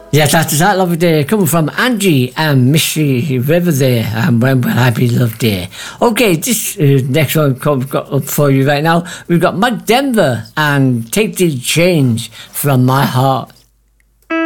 Yes, that's that lovely day coming from Angie and Missy River there, and when will I be loved there? Okay, this next one got up for you right now. We've got Mike Denver and Take the Change from My Heart.